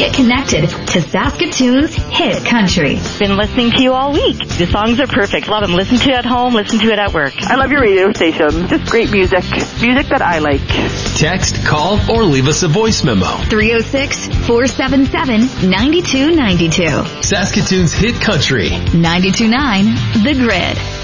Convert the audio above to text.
Get connected to Saskatoon's hit country. Been listening to you all week. The songs are perfect. Love them. Listen to it at home. Listen to it at work. I love your radio station. Just great music. Music that I like. Text, call, or leave us a voice memo. 306-477-9292. Saskatoon's hit country. 92.9 The Grid.